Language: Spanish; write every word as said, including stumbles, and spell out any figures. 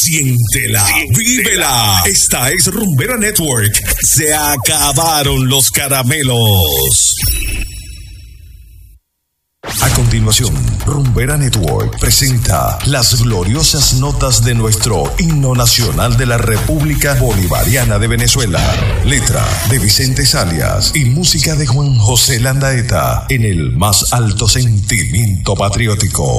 Siéntela, vívela. Esta es Rumbera Network. Se acabaron los caramelos. A continuación, Rumbera Network presenta las gloriosas notas de nuestro himno nacional de la República Bolivariana de Venezuela. Letra de Vicente Salias y música de Juan José Landaeta en el más alto sentimiento patriótico.